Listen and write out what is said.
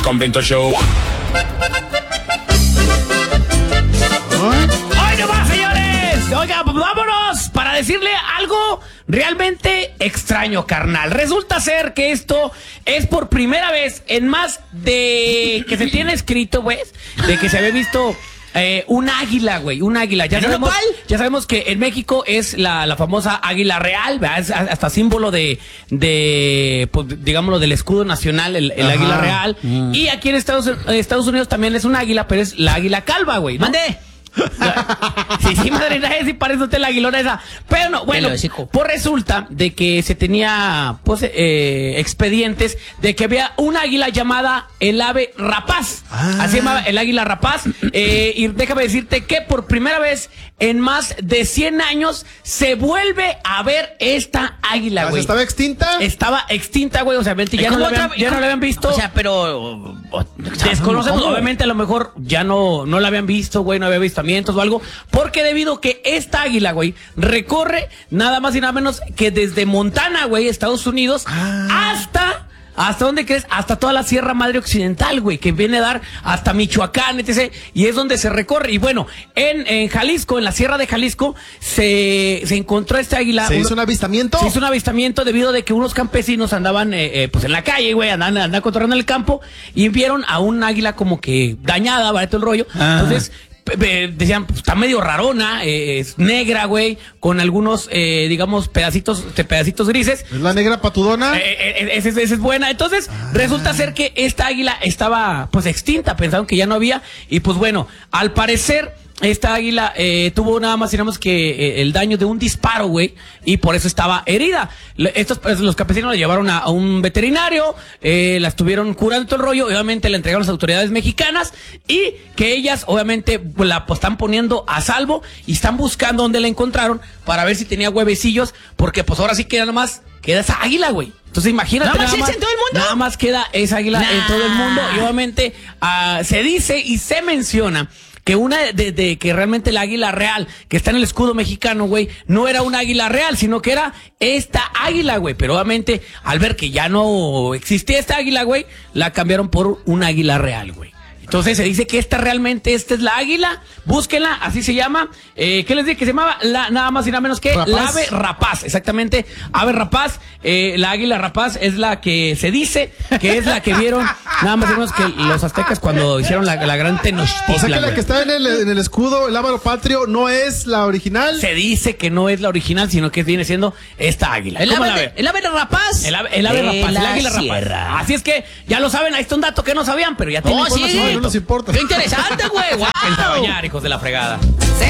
completo show. ¡Hoy no más, señores! Oiga, pues vámonos para decirle algo realmente extraño, carnal. Resulta ser que esto es por primera vez en más de que se tiene escrito, güey, de que se había visto un águila, güey, un águila. Ya sabemos que en México es la famosa águila real, ¿verdad? Es hasta símbolo de pues, digámoslo, del escudo nacional, el águila real. Y aquí en Estados Unidos también es un águila, pero es la águila calva, güey, ¿no? ¡Mande! Sí, madre, sí parece usted la aguilona esa. Pero no, bueno, pues resulta de que se tenía pues expedientes de que había una águila llamada el ave rapaz. Así se llamaba el águila rapaz. Y déjame decirte que por primera vez en más de 100 años se vuelve a ver esta águila, güey. ¿Estaba extinta? Estaba extinta, güey. O sea, ya no la habían visto. O sea, pero desconocemos, obviamente a lo mejor ya no la habían visto, güey, no había avistamientos o algo, porque debido que esta águila, güey, recorre nada más y nada menos que desde Montana, güey, Estados Unidos, ¿hasta dónde crees? Hasta toda la Sierra Madre Occidental, güey, que viene a dar hasta Michoacán, etc. Y es donde se recorre. Y bueno, en Jalisco, en la Sierra de Jalisco, se encontró esta águila. ¿Se hizo un avistamiento? Se hizo un avistamiento debido de que unos campesinos andaban, pues en la calle, güey, andaban controlando el campo y vieron a un águila como que dañada, ¿vale? Todo el rollo. Entonces decían, pues, está medio rarona, es negra, güey, con algunos, digamos, pedacitos grises. ¿Es la negra patudona? Esa es buena. Entonces, resulta ser que esta águila estaba, pues, extinta. Pensaron que ya no había. Y, pues, bueno, al parecer, esta águila tuvo nada más y nada más que el daño de un disparo, güey, y por eso estaba herida. Los campesinos la llevaron a un veterinario, la estuvieron curando todo el rollo, obviamente la entregaron a las autoridades mexicanas y que ellas, obviamente, la están poniendo a salvo y están buscando dónde la encontraron para ver si tenía huevecillos, porque pues ahora sí queda esa águila, güey. Entonces imagínate, ¿Nada más en todo el mundo? Nada más queda esa águila en todo el mundo y obviamente se dice y se menciona que una de que realmente el águila real que está en el escudo mexicano, güey, no era un águila real, sino que era esta águila, güey. Pero obviamente, al ver que ya no existía esta águila, güey, la cambiaron por un águila real, güey. Entonces se dice que esta es la águila, búsquenla, así se llama. ¿Qué les dije que se llamaba? Nada más y nada menos que la ave rapaz, exactamente, ave rapaz. La águila rapaz es la que se dice que es la que vieron nada más y nada menos que los aztecas cuando hicieron la gran Tenochtitlan. O sea que la que está en el escudo, el ábaro patrio, no es la original. Se dice que no es la original, sino que viene siendo esta águila. ¿El ave rapaz? El ave rapaz, el águila rapaz. Así es que ya lo saben, ahí está un dato que no sabían, pero ya tienen No nos importa. ¡Qué interesante, güey! ¡Wow! Hijos de la fregada.